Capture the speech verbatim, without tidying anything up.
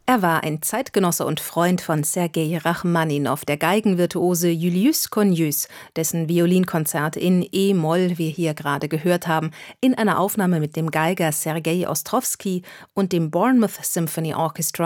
Er war ein Zeitgenosse und Freund von Sergei Rachmaninow, der Geigenvirtuose Julius Cornelius, dessen Violinkonzert in E-Moll wir hier gerade gehört haben, in einer Aufnahme mit dem Geiger Sergei Ostrowski und dem Bournemouth Symphony Orchestra